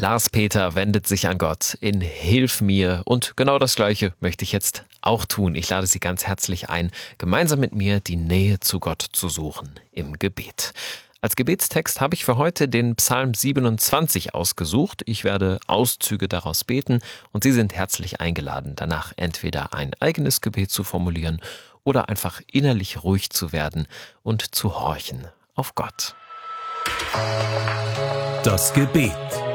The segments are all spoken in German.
Lars Peter wendet sich an Gott in Hilf mir und genau das Gleiche möchte ich jetzt auch tun. Ich lade Sie ganz herzlich ein, gemeinsam mit mir die Nähe zu Gott zu suchen im Gebet. Als Gebetstext habe ich für heute den Psalm 27 ausgesucht. Ich werde Auszüge daraus beten und Sie sind herzlich eingeladen, danach entweder ein eigenes Gebet zu formulieren oder einfach innerlich ruhig zu werden und zu horchen auf Gott. Das Gebet.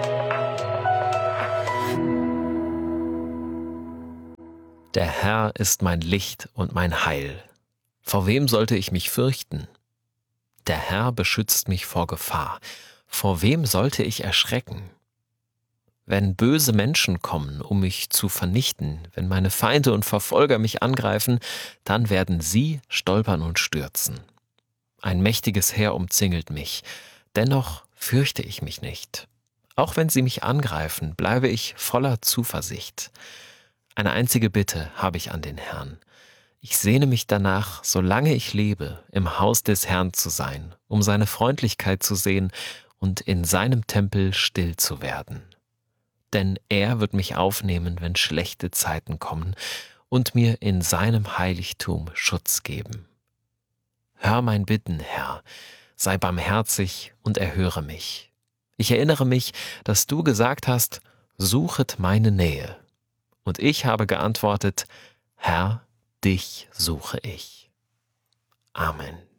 Der Herr ist mein Licht und mein Heil. Vor wem sollte ich mich fürchten? Der Herr beschützt mich vor Gefahr. Vor wem sollte ich erschrecken? Wenn böse Menschen kommen, um mich zu vernichten, wenn meine Feinde und Verfolger mich angreifen, dann werden sie stolpern und stürzen. Ein mächtiges Heer umzingelt mich, dennoch fürchte ich mich nicht. Auch wenn sie mich angreifen, bleibe ich voller Zuversicht. Eine einzige Bitte habe ich an den Herrn. Ich sehne mich danach, solange ich lebe, im Haus des Herrn zu sein, um seine Freundlichkeit zu sehen und in seinem Tempel still zu werden. Denn er wird mich aufnehmen, wenn schlechte Zeiten kommen, und mir in seinem Heiligtum Schutz geben. Hör mein Bitten, Herr, sei barmherzig und erhöre mich. Ich erinnere mich, dass du gesagt hast, suchet meine Nähe. Und ich habe geantwortet, Herr, dich suche ich. Amen.